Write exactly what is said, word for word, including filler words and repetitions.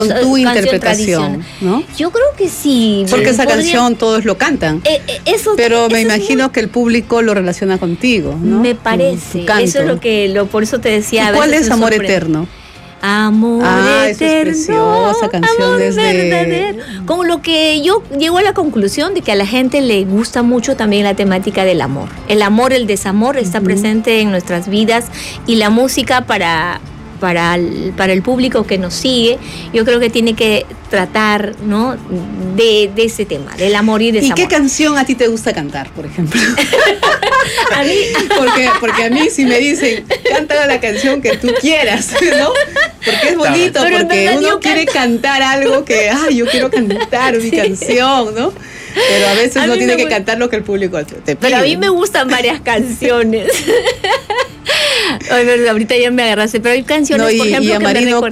Con tu interpretación, ¿no? Yo creo que sí. Porque esa podría... canción todos lo cantan. Eh, eh, eso, pero me eso imagino muy... que el público lo relaciona contigo, ¿no? Me parece. Tu, tu eso es lo que, lo, por eso te decía. ¿Y cuál es Amor Eterno? Amor ah, eterno, eso es preciosa canción amor desde... verdadero. Como lo que yo llego a la conclusión de que a la gente le gusta mucho también la temática del amor. El amor, el desamor está uh-huh. presente en nuestras vidas y la música para... Para el, para el público que nos sigue, yo creo que tiene que tratar, ¿no? de, de ese tema, del amor y desamor. ¿Y qué canción a ti te gusta cantar, por ejemplo? A mí, porque, porque a mí si me dicen, canta la canción que tú quieras, ¿no? Porque es bonito, claro. Porque uno quiere canto. cantar algo que, ay, yo quiero cantar mi sí. canción, ¿no? Pero a veces a no tiene que gusta. cantar lo que el público te pide. Pero a mí me gustan varias canciones. Ay, ahorita ya me agarraste, pero hay canciones, no, y, por ejemplo, y a que Marino, me